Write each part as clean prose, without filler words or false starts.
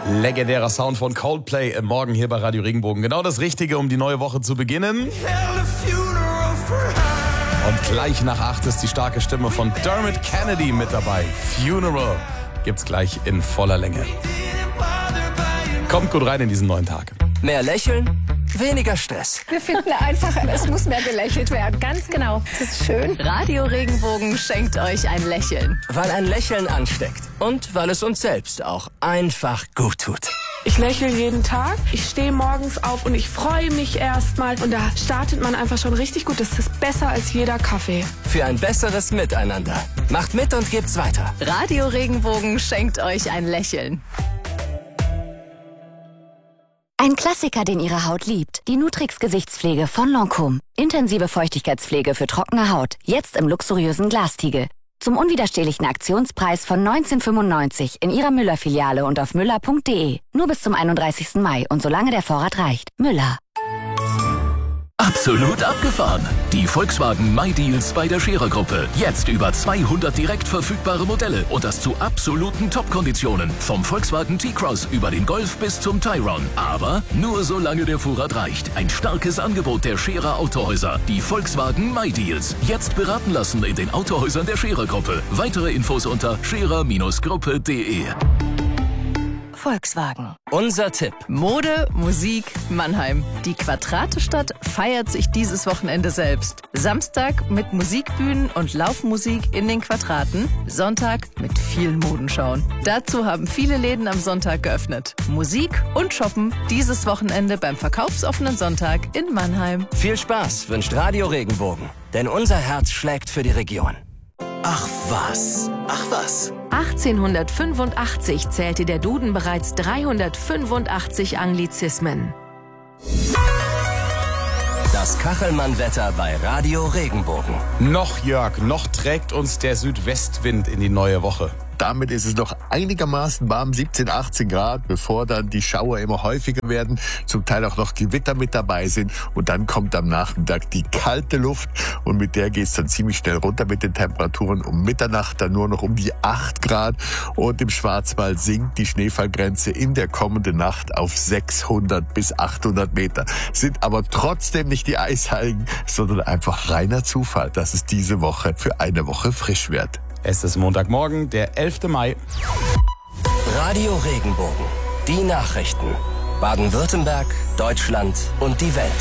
Legendärer Sound von Coldplay im Morgen hier bei Radio Regenbogen. Genau das Richtige, um die neue Woche zu beginnen. Und gleich nach 8 ist die starke Stimme von Dermot Kennedy mit dabei. Funeral gibt's gleich in voller Länge. Kommt gut rein in diesen neuen Tag. Mehr lächeln, weniger Stress. Wir finden einfach, es muss mehr gelächelt werden. Ganz genau. Das ist schön. Radio Regenbogen schenkt euch ein Lächeln. Weil ein Lächeln ansteckt und weil es uns selbst auch einfach gut tut. Ich lächle jeden Tag. Ich stehe morgens auf und ich freue mich erstmal. Und da startet man einfach schon richtig gut. Das ist besser als jeder Kaffee. Für ein besseres Miteinander. Macht mit und gebt's weiter. Radio Regenbogen schenkt euch ein Lächeln. Ein Klassiker, den Ihre Haut liebt. Die Nutrix Gesichtspflege von Lancôme. Intensive Feuchtigkeitspflege für trockene Haut. Jetzt im luxuriösen Glastiegel. Zum unwiderstehlichen Aktionspreis von 19,95 in Ihrer Müller-Filiale und auf müller.de. Nur bis zum 31. Mai und solange der Vorrat reicht. Müller. Absolut abgefahren. Die Volkswagen MyDeals bei der Scherer-Gruppe. Jetzt über 200 direkt verfügbare Modelle und das zu absoluten Top-Konditionen. Vom Volkswagen T-Cross über den Golf bis zum Tayron. Aber nur solange der Vorrat reicht. Ein starkes Angebot der Scherer Autohäuser. Die Volkswagen MyDeals. Jetzt beraten lassen in den Autohäusern der Scherer-Gruppe. Weitere Infos unter scherer-gruppe.de. Volkswagen. Unser Tipp. Mode, Musik, Mannheim. Die Quadratestadt feiert sich dieses Wochenende selbst. Samstag mit Musikbühnen und Laufmusik in den Quadraten. Sonntag mit vielen Modenschauen. Dazu haben viele Läden am Sonntag geöffnet. Musik und Shoppen dieses Wochenende beim verkaufsoffenen Sonntag in Mannheim. Viel Spaß wünscht Radio Regenbogen. Denn unser Herz schlägt für die Region. Ach was. 1885 zählte der Duden bereits 385 Anglizismen. Das Kachelmann-Wetter bei Radio Regenbogen. Noch, Jörg, noch trägt uns der Südwestwind in die neue Woche. Damit ist es noch einigermaßen warm, 17, 18 Grad, bevor dann die Schauer immer häufiger werden, zum Teil auch noch Gewitter mit dabei sind. Und dann kommt am Nachmittag die kalte Luft und mit der geht es dann ziemlich schnell runter mit den Temperaturen. Um Mitternacht dann nur noch um die 8 Grad und im Schwarzwald sinkt die Schneefallgrenze in der kommenden Nacht auf 600 bis 800 Meter. Sind aber trotzdem nicht die Eisheiligen, sondern einfach reiner Zufall, dass es diese Woche für eine Woche frisch wird. Es ist Montagmorgen, der 11. Mai. Radio Regenbogen. Die Nachrichten. Baden-Württemberg, Deutschland und die Welt.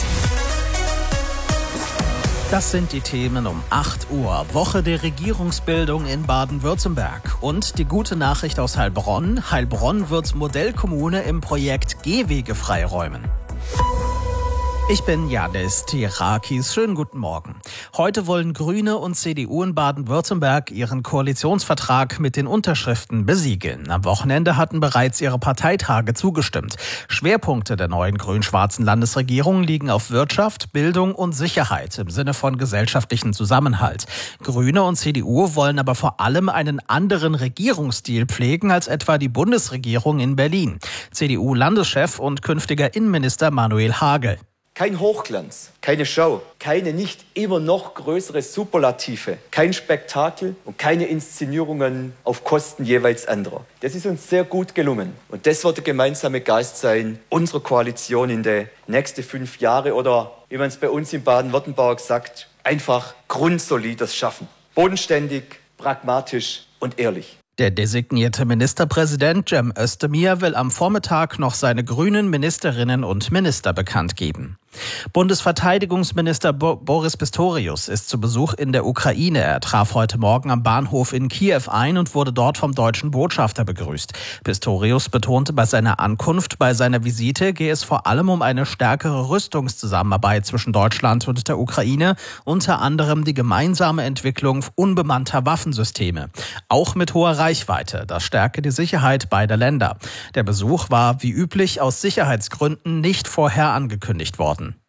Das sind die Themen um 8 Uhr. Woche der Regierungsbildung in Baden-Württemberg. Und die gute Nachricht aus Heilbronn. Heilbronn wird Modellkommune im Projekt Gehwege freiräumen. Ich bin Janis Tirakis. Schönen guten Morgen. Heute wollen Grüne und CDU in Baden-Württemberg ihren Koalitionsvertrag mit den Unterschriften besiegeln. Am Wochenende hatten bereits ihre Parteitage zugestimmt. Schwerpunkte der neuen grün-schwarzen Landesregierung liegen auf Wirtschaft, Bildung und Sicherheit im Sinne von gesellschaftlichen Zusammenhalt. Grüne und CDU wollen aber vor allem einen anderen Regierungsstil pflegen als etwa die Bundesregierung in Berlin. CDU-Landeschef und künftiger Innenminister Manuel Hagel. Kein Hochglanz, keine Show, keine nicht immer noch größere Superlative, kein Spektakel und keine Inszenierungen auf Kosten jeweils anderer. Das ist uns sehr gut gelungen. Und das wird der gemeinsame Geist sein, unserer Koalition in die nächsten 5 Jahre oder, wie man es bei uns in Baden-Württemberg sagt, einfach grundsolides Schaffen. Bodenständig, pragmatisch und ehrlich. Der designierte Ministerpräsident Cem Özdemir will am Vormittag noch seine grünen Ministerinnen und Minister bekannt geben. Bundesverteidigungsminister Boris Pistorius ist zu Besuch in der Ukraine. Er traf heute Morgen am Bahnhof in Kiew ein und wurde dort vom deutschen Botschafter begrüßt. Pistorius betonte bei seiner Ankunft, bei seiner Visite gehe es vor allem um eine stärkere Rüstungszusammenarbeit zwischen Deutschland und der Ukraine, unter anderem die gemeinsame Entwicklung unbemannter Waffensysteme. Auch mit hoher Reichweite, das stärke die Sicherheit beider Länder. Der Besuch war wie üblich aus Sicherheitsgründen nicht vorher angekündigt worden.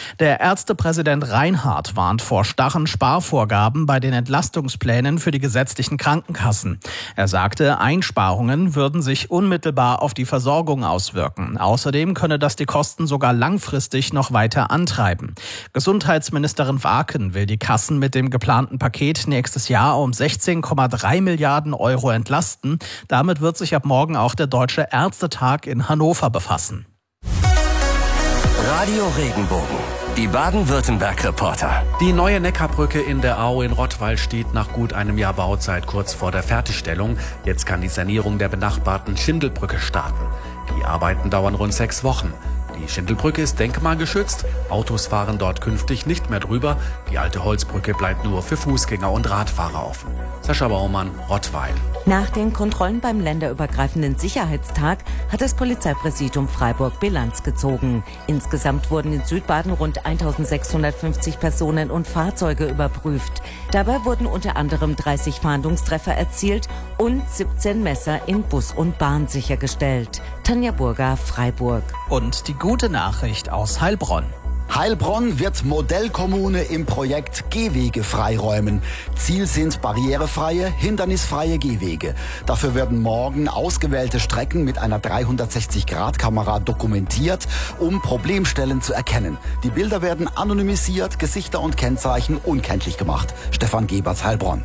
Der Ärztepräsident Reinhardt warnt vor starren Sparvorgaben bei den Entlastungsplänen für die gesetzlichen Krankenkassen. Er sagte, Einsparungen würden sich unmittelbar auf die Versorgung auswirken. Außerdem könne das die Kosten sogar langfristig noch weiter antreiben. Gesundheitsministerin Waken will die Kassen mit dem geplanten Paket nächstes Jahr um 16,3 Milliarden Euro entlasten. Damit wird sich ab morgen auch der Deutsche Ärztetag in Hannover befassen. Radio Regenbogen, die Baden-Württemberg-Reporter. Die neue Neckarbrücke in der Au in Rottweil steht nach gut einem Jahr Bauzeit kurz vor der Fertigstellung. Jetzt kann die Sanierung der benachbarten Schindelbrücke starten. Die Arbeiten dauern rund 6 Wochen. Die Schindelbrücke ist denkmalgeschützt. Autos fahren dort künftig nicht mehr drüber. Die alte Holzbrücke bleibt nur für Fußgänger und Radfahrer offen. Sascha Baumann, Rottweil. Nach den Kontrollen beim länderübergreifenden Sicherheitstag hat das Polizeipräsidium Freiburg Bilanz gezogen. Insgesamt wurden in Südbaden rund 1650 Personen und Fahrzeuge überprüft. Dabei wurden unter anderem 30 Fahndungstreffer erzielt und 17 Messer in Bus und Bahn sichergestellt. Tanja Burger, Freiburg. Und die gute Nachricht aus Heilbronn. Heilbronn wird Modellkommune im Projekt Gehwege freiräumen. Ziel sind barrierefreie, hindernisfreie Gehwege. Dafür werden morgen ausgewählte Strecken mit einer 360-Grad-Kamera dokumentiert, um Problemstellen zu erkennen. Die Bilder werden anonymisiert, Gesichter und Kennzeichen unkenntlich gemacht. Stefan Gebers, Heilbronn.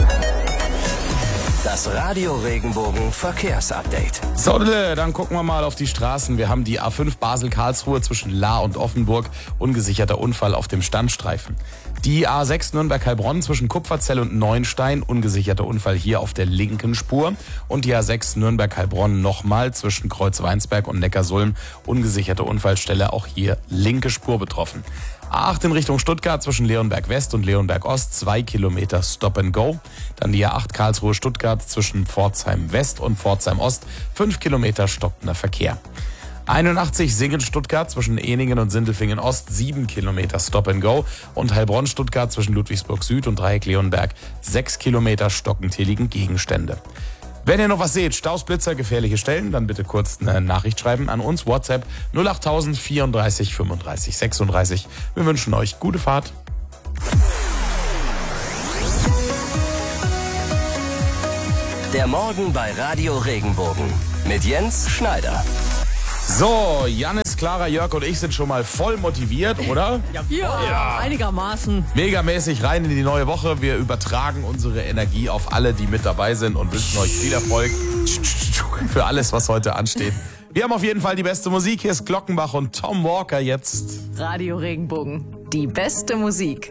Das Radio Regenbogen Verkehrsupdate. So, dann gucken wir mal auf die Straßen. Wir haben die A5 Basel-Karlsruhe zwischen Lahr und Offenburg. Ungesicherter Unfall auf dem Standstreifen. Die A6 Nürnberg-Heilbronn zwischen Kupferzell und Neuenstein. Ungesicherter Unfall hier auf der linken Spur. Und die A6 Nürnberg-Heilbronn nochmal zwischen Kreuzweinsberg und Neckarsulm. Ungesicherte Unfallstelle, auch hier linke Spur betroffen. A8 in Richtung Stuttgart zwischen Leonberg West und Leonberg Ost, 2 Kilometer Stop and Go. Dann die A8 Karlsruhe Stuttgart zwischen Pforzheim West und Pforzheim Ost, 5 Kilometer stockender Verkehr. 81 Singen Stuttgart zwischen Ehningen und Sindelfingen Ost, 7 Kilometer Stop and Go. Und Heilbronn Stuttgart zwischen Ludwigsburg Süd und Dreieck Leonberg, 6 Kilometer stockend, hier liegen Gegenstände. Wenn ihr noch was seht, Staus, Blitzer, gefährliche Stellen, dann bitte kurz eine Nachricht schreiben an uns. WhatsApp 08000 34 35 36. Wir wünschen euch gute Fahrt. Der Morgen bei Radio Regenbogen mit Jens Schneider. So, Jannis, Clara, Jörg und ich sind schon mal voll motiviert, oder? Ja, einigermaßen. Megamäßig rein in die neue Woche. Wir übertragen unsere Energie auf alle, die mit dabei sind und wünschen euch viel Erfolg für alles, was heute ansteht. Wir haben auf jeden Fall die beste Musik. Hier ist Glockenbach und Tom Walker jetzt. Radio Regenbogen, die beste Musik.